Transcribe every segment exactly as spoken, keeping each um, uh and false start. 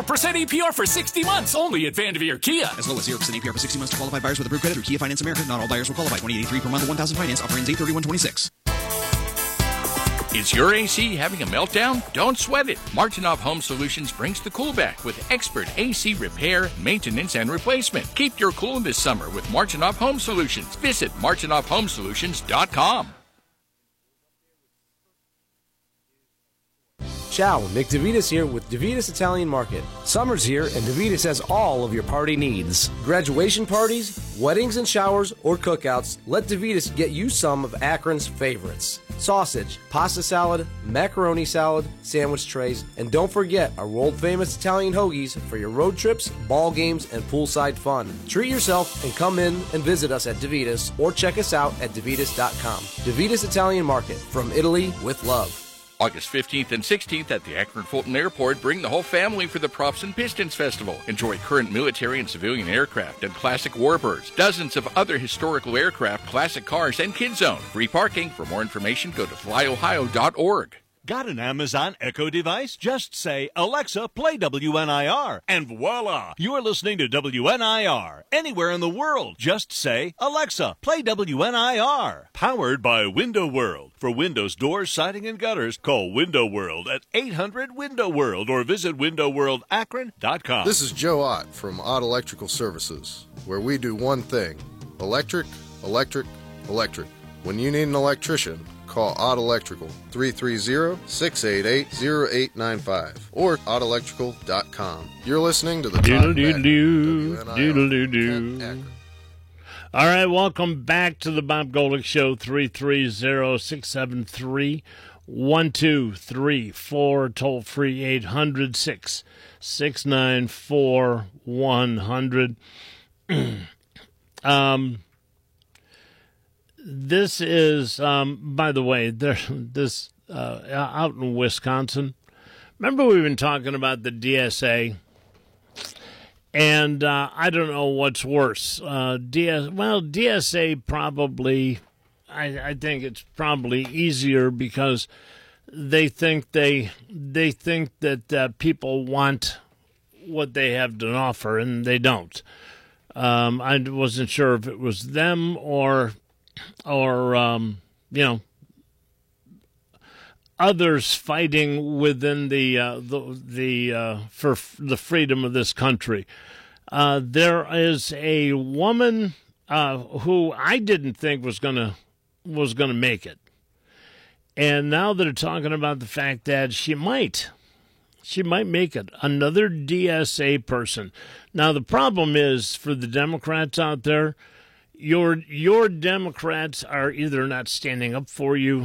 percent A P R for sixty months only at Vanderveer Kia. As low as zero percent A P R for sixty months to qualified buyers with approved credit through Kia Finance America. Not all buyers will qualify. twenty eighty-three per month or one thousand finance. Offer ends eight thirty-one twenty-six. Is your A C having a meltdown? Don't sweat it. Martinoff Home Solutions brings the cool back with expert A C repair, maintenance, and replacement. Keep your cool this summer with Martinoff Home Solutions. Visit martinoff home solutions dot com. Ciao, Nick DeVitas here with DeVitas Italian Market. Summer's here and DeVitas has all of your party needs. Graduation parties, weddings and showers, or cookouts, let DeVitas get you some of Akron's favorites. Sausage, pasta salad, macaroni salad, sandwich trays, and don't forget our world-famous Italian hoagies for your road trips, ball games, and poolside fun. Treat yourself and come in and visit us at DeVitas or check us out at devitas dot com. DeVitas Italian Market, from Italy with love. August fifteenth and sixteenth at the Akron Fulton Airport, bring the whole family for the Props and Pistons Festival. Enjoy current military and civilian aircraft and classic warbirds, dozens of other historical aircraft, classic cars, and Kid Zone. Free parking. For more information, go to fly ohio dot org. Got an Amazon Echo device? Just say, Alexa, play W N I R, and voila! You're listening to W N I R. Anywhere in the world, just say, Alexa, play W N I R. Powered by Window World. For windows, doors, siding, and gutters, call Window World at eight hundred window world or visit window world akron dot com. This is Joe Ott from Ott Electrical Services, where we do one thing: electric, electric, electric. When you need an electrician, call Ott Electrical, three three zero, six eight eight, zero eight nine five, or ott electrical dot com. You're listening to the Doodle doodle doo, doodle doo doo. All right, welcome back to the Bob Golick Show, three three zero, six seven three, one two three four, toll free eight hundred, six six nine four, one hundred. um... This is, um, by the way, there, this uh, out in Wisconsin. Remember we've been talking about the D S A, and uh, I don't know what's worse. Uh, D S, well, D S A probably, I, I think it's probably easier because they think they they think that uh, people want what they have to offer, and they don't. Um, I wasn't sure if it was them or. or, um, you know, others fighting within the, uh, the, the uh, for f- the freedom of this country. Uh, there is a woman uh, who I didn't think was gonna was gonna make it, and now they're talking about the fact that she might, she might make it. Another D S A person. Now the problem is for the Democrats out there. Your your Democrats are either not standing up for you,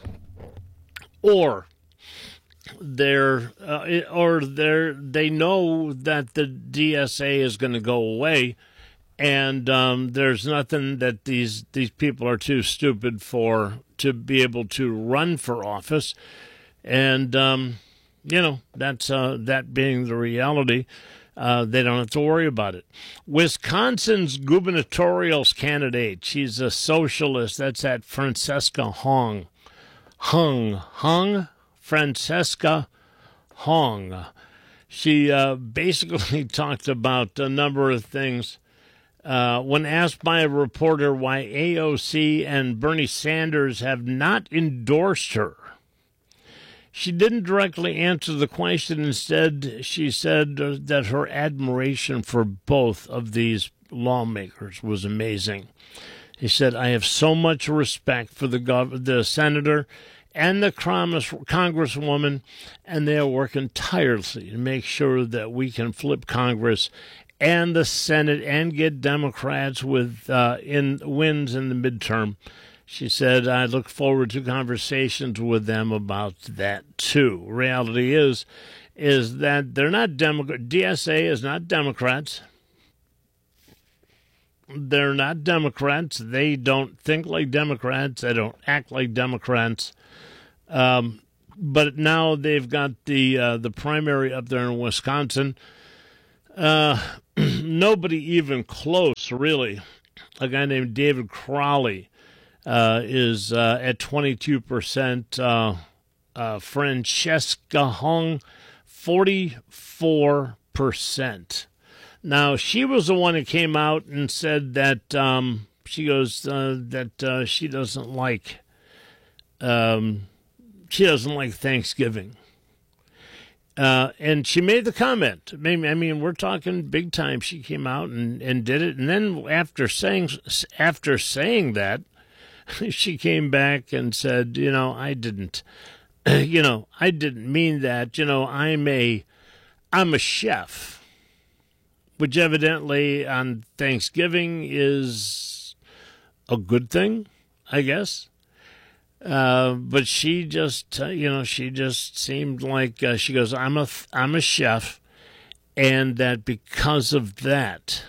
or they're uh, or they're they know that the D S A is going to go away, and um, there's nothing that these these people are too stupid for to be able to run for office, and um, you know that's uh, that being the reality. Uh, they don't have to worry about it. Wisconsin's gubernatorial candidate, she's a socialist. That's that Francesca Hong. Hung. Hung? Francesca Hong. She uh, basically talked about a number of things. Uh, when asked by a reporter why A O C and Bernie Sanders have not endorsed her, she didn't directly answer the question. Instead, she said that her admiration for both of these lawmakers was amazing. He said, I have so much respect for the gov- the senator and the congresswoman, and they are working tirelessly to make sure that we can flip Congress and the Senate and get Democrats with uh, in wins in the midterm. She said, I look forward to conversations with them about that, too. Reality is, is that they're not Democrats. D S A is not Democrats. They're not Democrats. They don't think like Democrats. They don't act like Democrats. Um, but now they've got the uh, the primary up there in Wisconsin. Uh, nobody even close, really. A guy named David Crowley. Uh, is uh, at twenty-two percent. Uh, uh, Francesca Hung, forty-four percent. Now, she was the one that came out and said that um, she goes uh, that uh, she doesn't like um, she doesn't like Thanksgiving. Uh, and she made the comment. I mean, I mean, we're talking big time. She came out and, and did it, and then after saying after saying that, she came back and said, "You know, I didn't, you know, I didn't mean that. You know, I'm a, I'm a chef, which evidently on Thanksgiving is a good thing, I guess." Uh, but she just, uh, you know, she just seemed like uh, she goes, I'm a, I'm a chef, and that because of that,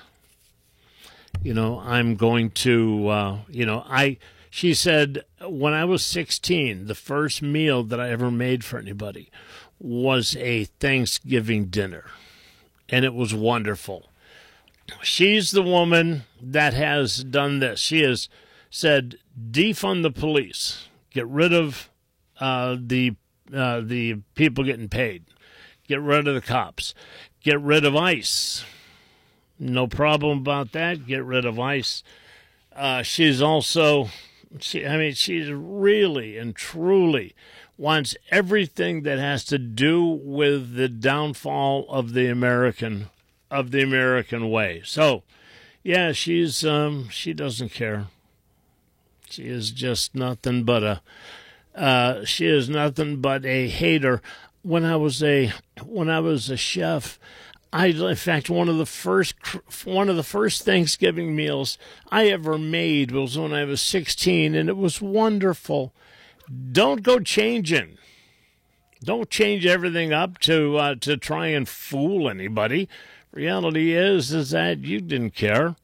you know, I'm going to, uh, you know, I, she said, when I was sixteen, the first meal that I ever made for anybody was a Thanksgiving dinner, and it was wonderful. She's the woman that has done this. She has said, defund the police. Get rid of uh, the uh, the people getting paid. Get rid of the cops. Get rid of ICE. No problem about that. Get rid of ICE. Uh, she's also, she, I mean, she's really and truly wants everything that has to do with the downfall of the American of the American way. So, yeah, she's um, she doesn't care. She is just nothing but a uh, she is nothing but a hater. When I was a when I was a chef, I in fact one of the first one of the first Thanksgiving meals I ever made was when I was sixteen, and it was wonderful. Don't go changing. Don't change everything up to uh, to try and fool anybody. Reality is is that you didn't care.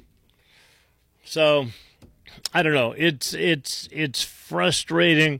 So. I don't know. It's it's it's frustrating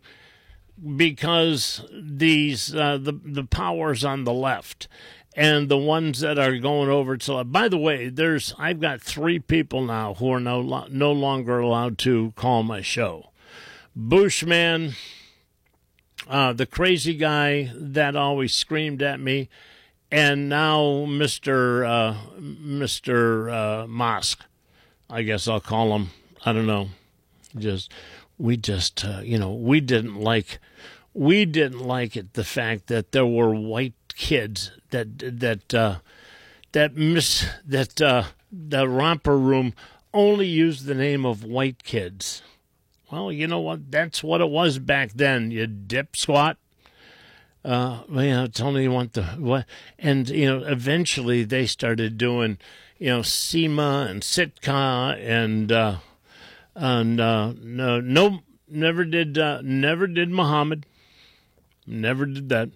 because these uh, the the powers on the left and the ones that are going over to. By the way, there's I've got three people now who are no no longer allowed to call my show. Bushman, uh, the crazy guy that always screamed at me, and now Mister Uh, Mister Uh, Mosk. I guess I'll call him. I don't know. Just we just uh, you know we didn't like we didn't like it the fact that there were white kids that that uh, that miss that uh, the romper room only used the name of white kids. Well, you know what? That's what it was back then. You dip squat. Uh, you know, tell me you want the what? And you know, eventually they started doing you know SEMA and Sitka and. Uh, And uh, no, no, never did, uh, never did Muhammad, never did that.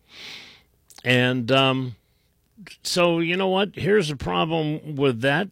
And um, so you know what? Here's the problem with that.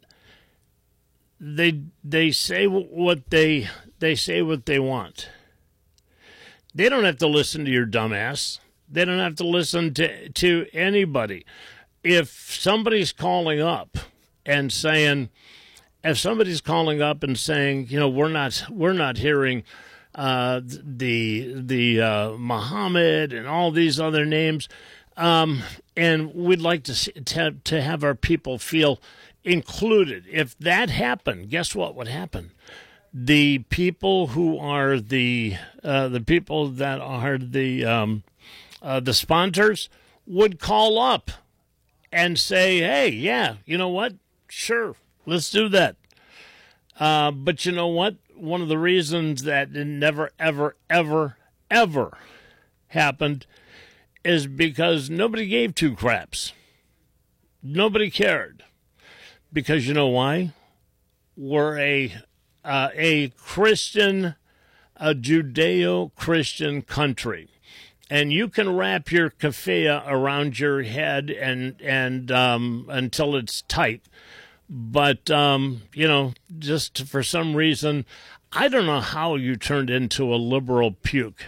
They they say what they they say what they want. They don't have to listen to your dumbass. They don't have to listen to to anybody. If somebody's calling up and saying. If somebody's calling up and saying, you know, we're not we're not hearing uh, the the uh, Muhammad and all these other names, um, and we'd like to, see, to to have our people feel included. If that happened, guess what would happen? The people who are the uh, the people that are the um, uh, the sponsors would call up and say, hey, yeah, you know what? Sure. Let's do that. Uh, but you know what? One of the reasons that it never, ever, ever, ever happened is because nobody gave two craps. Nobody cared. Because you know why? We're a uh, a Christian, a Judeo-Christian country. And you can wrap your keffiyeh around your head and, and um, until it's tight. But, um, you know, just for some reason, I don't know how you turned into a liberal puke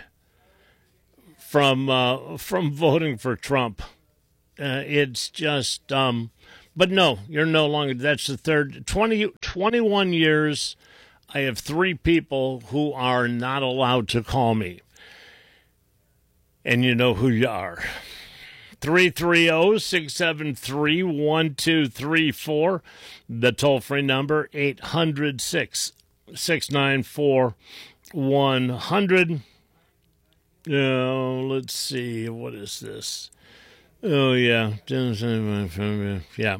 from uh, from voting for Trump. Uh, it's just, um, but no, you're no longer, that's the third, twenty, twenty-one years, I have three people who are not allowed to call me. And you know who you are. three three zero, six seven three, one two three four. The toll-free number, eight hundred, six nine four, one hundred. Uh, let's see, what is this? Oh, yeah. Yeah.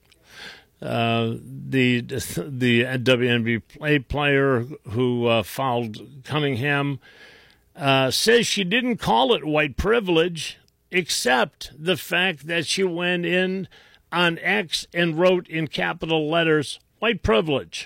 Uh, the the W N B A player who uh, fouled Cunningham uh, says she didn't call it white privilege, except the fact that she went in on X and wrote in capital letters, white privilege.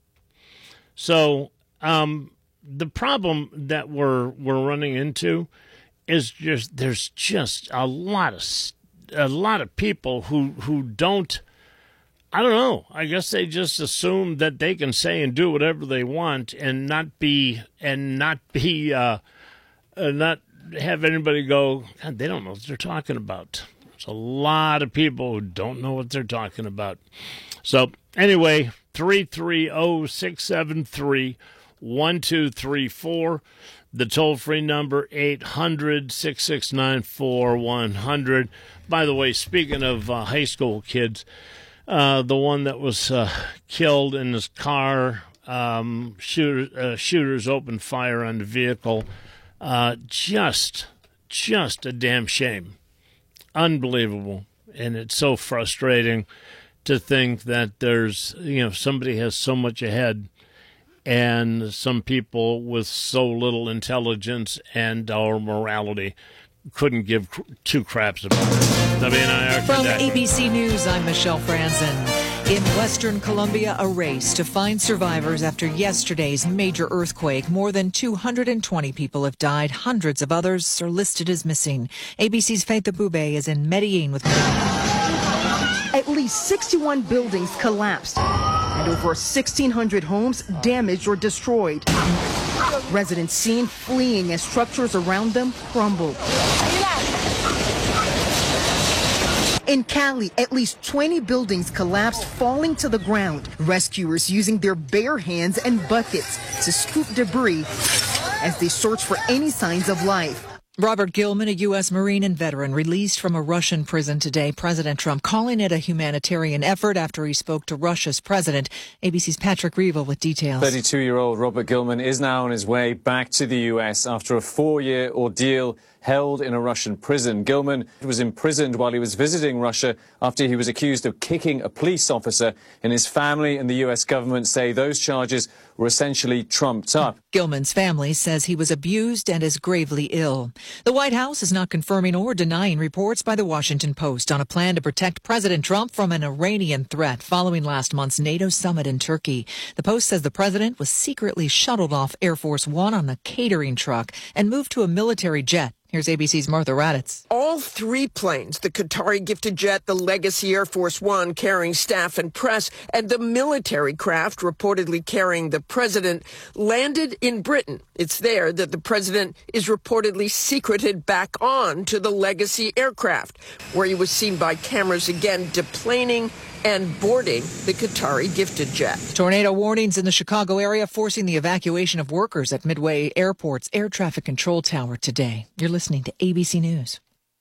So um, the problem that we're we're running into is just there's just a lot of a lot of people who who don't. I don't know. I guess they just assume that they can say and do whatever they want and not be and not be uh, uh, not have anybody go, God, they don't know what they're talking about. There's a lot of people who don't know what they're talking about. So anyway, three three zero, six seven three, one two three four. The toll-free number, eight hundred, six six nine four, one hundred. By the way, speaking of uh, high school kids, Uh, the one that was uh, killed in his car, um, shooter, uh, shooters opened fire on the vehicle. Uh, just, just a damn shame. Unbelievable. And it's so frustrating to think that there's, you know, somebody has so much ahead and some people with so little intelligence and our morality couldn't give two craps about it. W N I R From today. A B C News, I'm Michelle Franzen. In Western Colombia, a race to find survivors after yesterday's major earthquake. More than two hundred twenty people have died. Hundreds of others are listed as missing. A B C's Faith Abube is in Medellin with more. At least sixty-one buildings collapsed and over sixteen hundred homes damaged or destroyed. Residents seen fleeing as structures around them crumbled. In Cali, at least twenty buildings collapsed, falling to the ground. Rescuers using their bare hands and buckets to scoop debris as they search for any signs of life. Robert Gilman, a U S Marine and veteran, released from a Russian prison today. President Trump calling it a humanitarian effort after he spoke to Russia's president. A B C's Patrick Reevell with details. thirty-two-year-old Robert Gilman is now on his way back to the U S after a four-year ordeal held in a Russian prison. Gilman was imprisoned while he was visiting Russia after he was accused of kicking a police officer, and his family and the U S government say those charges were essentially trumped up. Gilman's family says he was abused and is gravely ill. The White House is not confirming or denying reports by the Washington Post on a plan to protect President Trump from an Iranian threat following last month's NATO summit in Turkey. The Post says the president was secretly shuttled off Air Force One on a catering truck and moved to a military jet. Here's A B C's Martha Raddatz. All three planes, the Qatari gifted jet, the Legacy Air Force One carrying staff and press, and the military craft reportedly carrying the president, landed in Britain. It's there that the president is reportedly secreted back on to the Legacy aircraft, where he was seen by cameras again deplaning and boarding the Qatari gifted jet. Tornado warnings in the Chicago area forcing the evacuation of workers at Midway Airport's air traffic control tower today. You're listening to A B C News.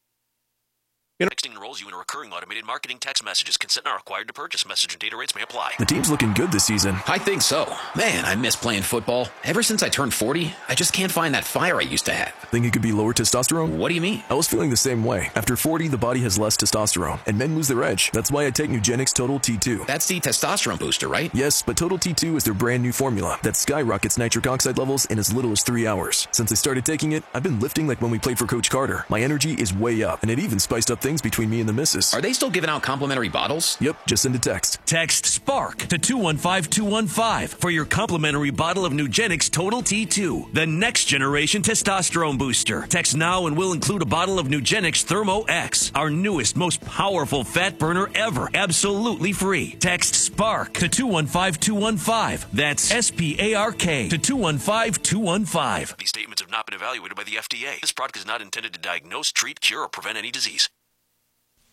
Texting enrolls you in a recurring automated marketing text messages. Consent not required to purchase. Message and data rates may apply. The team's looking good this season. I think so. Man, I miss playing football. Ever since I turned forty, I just can't find that fire I used to have. Think it could be lower testosterone? What do you mean? I was feeling the same way. After forty, the body has less testosterone, and men lose their edge. That's why I take Nugenix Total T two. That's the testosterone booster, right? Yes, but Total T two is their brand new formula that skyrockets nitric oxide levels in as little as three hours. Since I started taking it, I've been lifting like when we played for Coach Carter. My energy is way up, and it even spiced up things between me and the missus. Are they still giving out complimentary bottles? Yep, just send a text. Text SPARK to two one five two one five for your complimentary bottle of Nugenix Total T two, the next generation testosterone booster. Text now and we'll include a bottle of Nugenix Thermo X, our newest, most powerful fat burner ever, absolutely free. Text SPARK to two one five two one five. That's S P A R K to two one five two one five. These statements have not been evaluated by the F D A. This product is not intended to diagnose, treat, cure, or prevent any disease.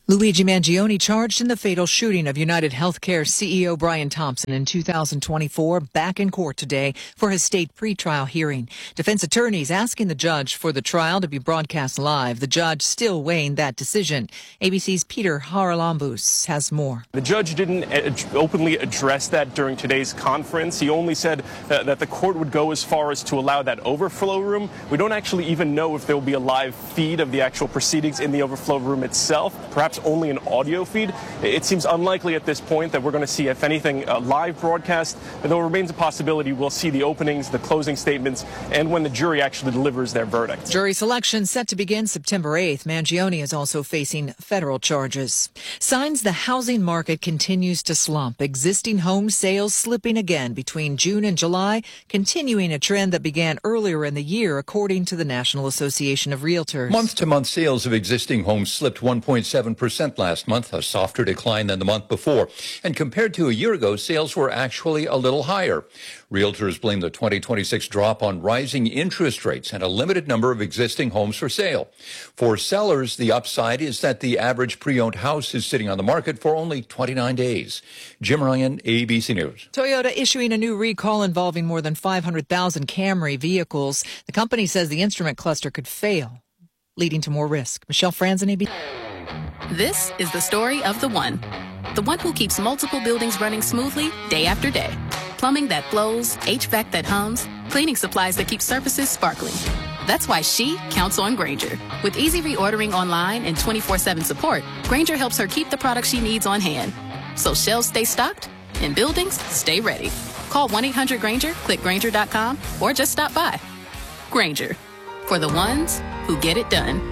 Luigi Mangione charged in the fatal shooting of United Healthcare C E O Brian Thompson in two thousand twenty-four, back in court today for his state pretrial hearing. Defense attorneys asking the judge for the trial to be broadcast live. The judge still weighing that decision. A B C's Peter Haralambous has more. The judge didn't openly address that during today's conference. He only said uh, that the court would go as far as to allow that overflow room. We don't actually even know if there will be a live feed of the actual proceedings in the overflow room itself. Perhaps only an audio feed. It seems unlikely at this point that we're going to see, if anything, a live broadcast, though it remains a possibility we'll see the openings, the closing statements, and when the jury actually delivers their verdict. Jury selection set to begin September eighth. Mangione is also facing federal charges. Signs the housing market continues to slump. Existing home sales slipping again between June and July, continuing a trend that began earlier in the year, according to the National Association of Realtors. Month-to-month sales of existing homes slipped one point seven percent last month, a softer decline than the month before. And compared to a year ago, sales were actually a little higher. Realtors blame the twenty twenty-six drop on rising interest rates and a limited number of existing homes for sale. For sellers, the upside is that the average pre-owned house is sitting on the market for only twenty-nine days. Jim Ryan, A B C News. Toyota issuing a new recall involving more than five hundred thousand Camry vehicles. The company says the instrument cluster could fail, leading to more risk. Michelle Franzen, A B C. This is the story of the one. The one who keeps multiple buildings running smoothly day after day. Plumbing that flows, H V A C that hums, cleaning supplies that keep surfaces sparkling. That's why she counts on Grainger. With easy reordering online and twenty-four seven support, Grainger helps her keep the products she needs on hand. So shelves stay stocked and buildings stay ready. Call one eight hundred Grainger, click Grainger dot com, or just stop by. Grainger, for the ones who get it done.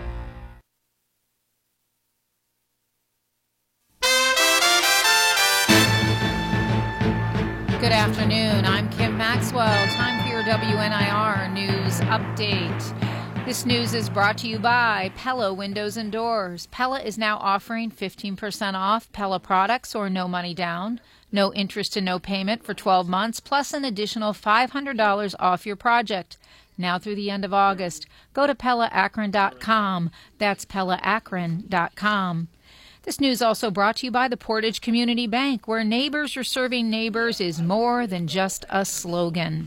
Good afternoon. I'm Kim Maxwell. Time for your W N I R News Update. This news is brought to you by Pella Windows and Doors. Pella is now offering fifteen percent off Pella products or no money down, no interest and no payment for twelve months, plus an additional five hundred dollars off your project. Now through the end of August. Go to Pella Akron dot com. That's Pella Akron dot com. This news also brought to you by the Portage Community Bank, where neighbors are serving neighbors is more than just a slogan.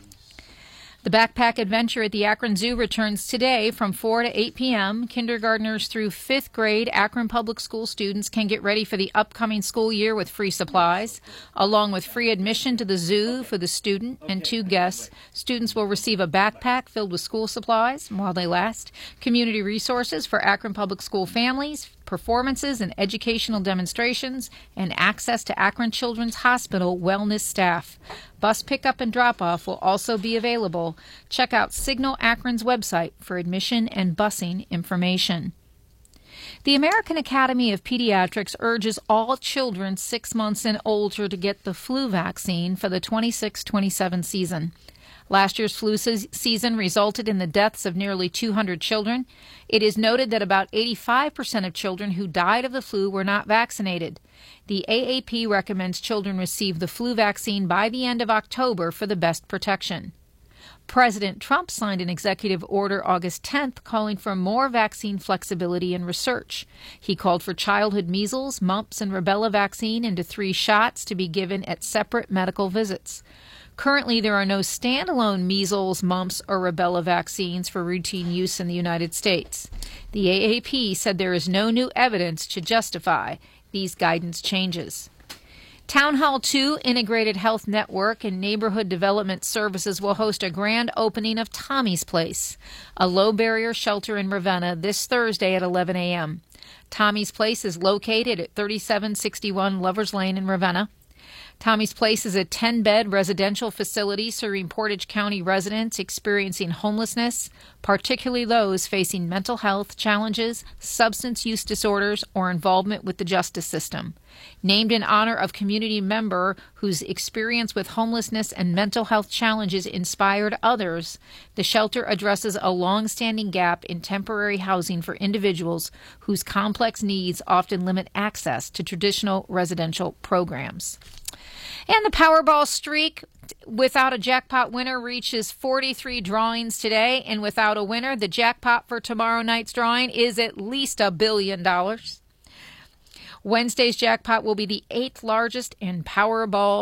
The Backpack Adventure at the Akron Zoo returns today from four to eight p.m. Kindergartners through fifth grade Akron Public School students can get ready for the upcoming school year with free supplies. Along with free admission to the zoo for the student and two guests, students will receive a backpack filled with school supplies while they last, community resources for Akron Public School families, performances and educational demonstrations, and access to Akron Children's Hospital wellness staff. Bus pickup and drop-off will also be available. Check out Signal Akron's website for admission and busing information. The American Academy of Pediatrics urges all children six months and older to get the flu vaccine for the twenty-six twenty-seven season. Last year's flu se- season resulted in the deaths of nearly two hundred children. It is noted that about eighty-five percent of children who died of the flu were not vaccinated. The A A P recommends children receive the flu vaccine by the end of October for the best protection. President Trump signed an executive order August tenth calling for more vaccine flexibility in research. He called for childhood measles, mumps, and rubella vaccine into three shots to be given at separate medical visits. Currently, there are no standalone measles, mumps, or rubella vaccines for routine use in the United States. The A A P said there is no new evidence to justify these guidance changes. Town Hall two Integrated Health Network and Neighborhood Development Services will host a grand opening of Tommy's Place, a low-barrier shelter in Ravenna, this Thursday at eleven a.m. Tommy's Place is located at thirty-seven sixty-one Lovers Lane in Ravenna. Tommy's Place is a ten-bed residential facility serving Portage County residents experiencing homelessness, particularly those facing mental health challenges, substance use disorders, or involvement with the justice system. Named in honor of community member whose experience with homelessness and mental health challenges inspired others, the shelter addresses a long-standing gap in temporary housing for individuals whose complex needs often limit access to traditional residential programs. And the Powerball streak without a jackpot winner reaches forty-three drawings today. And without a winner, the jackpot for tomorrow night's drawing is at least a billion dollars. Wednesday's jackpot will be the eighth largest in Powerball